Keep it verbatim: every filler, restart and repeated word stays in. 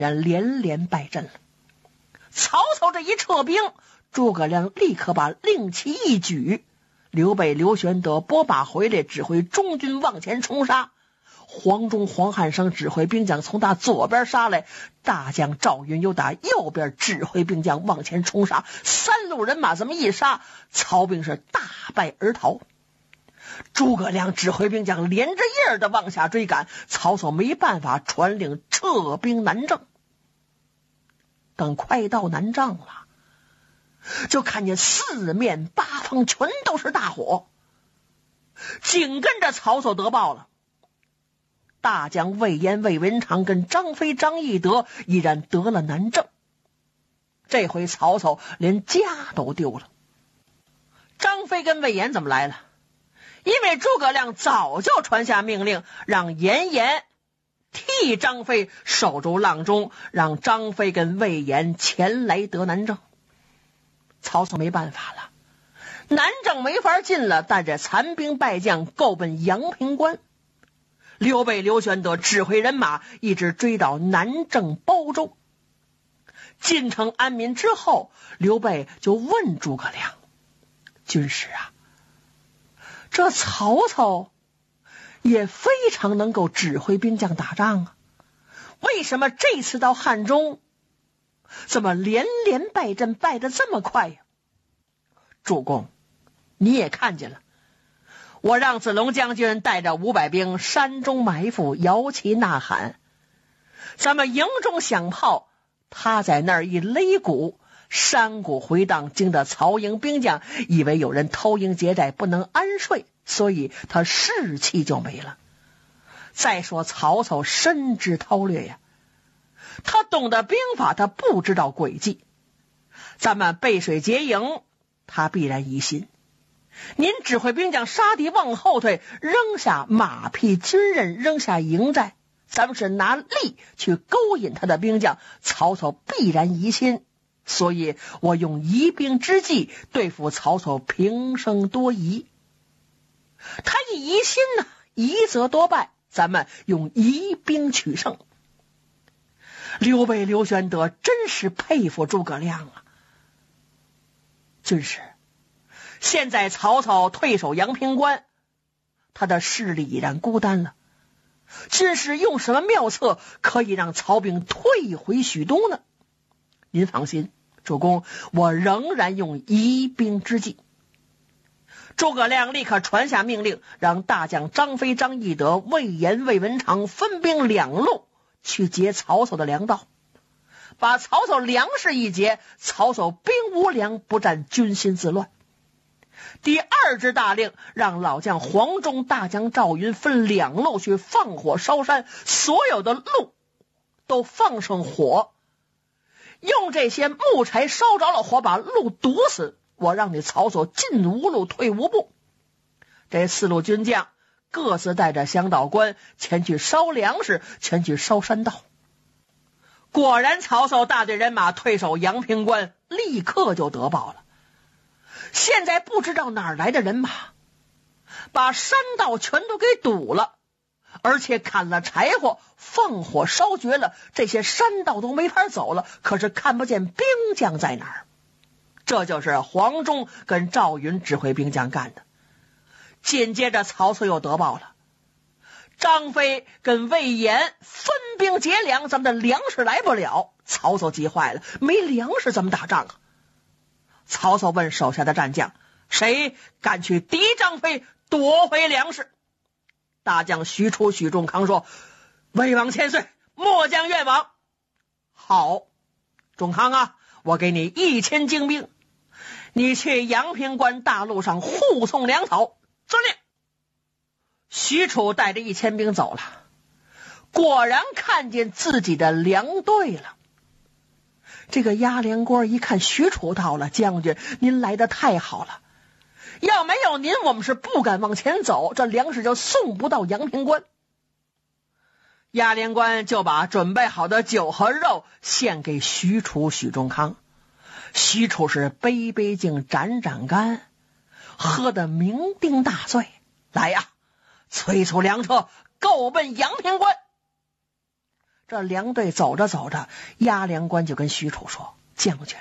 人连连败阵了。曹操这一撤兵，诸葛亮立刻把令旗一举，刘备、刘玄德拨马回来，指挥中军往前冲杀。黄忠、黄汉升指挥兵将从他左边杀来，大将赵云又打右边指挥兵将往前冲杀。三路人马这么一杀，曹兵是大败而逃。诸葛亮指挥兵将连着夜的往下追赶，曹操没办法，传令撤兵南郑。等快到南郑了，就看见四面八方全都是大火。紧跟着曹操得报了，大将魏延、魏文长跟张飞、张翼德依然得了南郑。这回曹操连家都丢了。张飞跟魏延怎么来了？因为诸葛亮早就传下命令，让严颜替张飞守住阆中，让张飞跟魏延前来得南郑。曹操没办法了，南郑没法进了，带着残兵败将够奔阳平关。刘备、刘玄德指挥人马一直追到南郑包州。进城安民之后，刘备就问诸葛亮：军师啊，这曹操也非常能够指挥兵将打仗啊，为什么这次到汉中怎么连连败阵，败得这么快呀？主公，你也看见了，我让子龙将军带着五百兵山中埋伏，摇旗呐喊，咱们营中响炮，他在那儿一擂鼓，山鼓回荡，惊得曹营兵将以为有人偷营劫寨，不能安睡，所以他士气就没了。再说曹操深知韬略呀，他懂得兵法，他不知道诡计。咱们背水劫营，他必然疑心。您指挥兵将杀敌往后退，扔下马匹军刃，扔下营寨，咱们是拿力去勾引他的兵将，曹操必然疑心。所以我用疑兵之计对付曹操，平生多疑。他一疑心呢，疑则多败，咱们用疑兵取胜。刘备、刘玄德真是佩服诸葛亮啊！军师，现在曹操退守阳平关，他的势力已然孤单了。军师用什么妙策可以让曹兵退回许都呢？您放心，主公，我仍然用疑兵之计。诸葛亮立刻传下命令，让大将张飞、张翼德、魏延、魏文长分兵两路去劫曹操的粮道，把曹操粮食一劫，曹操兵无粮，不战军心自乱。第二支大令让老将黄忠、大将赵云分两路去放火烧山，所有的路都放上火，用这些木柴烧着了火，把路堵死，我让你曹操进无路，退无步。这四路军将各自带着香道官前去烧粮食，前去烧山道。果然曹操大队人马退守阳平关，立刻就得报了。现在不知道哪儿来的人马，把山道全都给堵了，而且砍了柴火，放火烧绝了，这些山道都没法走了，可是看不见兵将在哪儿。这就是黄忠跟赵云指挥兵将干的。紧接着曹操又得报了，张飞跟魏延分兵劫粮，咱们的粮食来不了。曹操急坏了，没粮食怎么打仗啊？曹操问手下的战将，谁敢去敌张飞，夺回粮食？大将许褚、许仲康说，魏王千岁，末将愿往。好，仲康啊，我给你一千精兵，你去阳平关大路上护送粮草。遵令。许褚带着一千兵走了，果然看见自己的粮队了。这个押粮官一看许褚到了，将军您来得太好了，要没有您我们是不敢往前走，这粮食就送不到阳平关。押粮官就把准备好的酒和肉献给许褚、许仲康。许褚是杯杯敬，盏盏干，喝得酩酊大醉。来呀，催促粮车，够奔阳平关。 这两队走着走着，押粮官就跟许褚说：将军，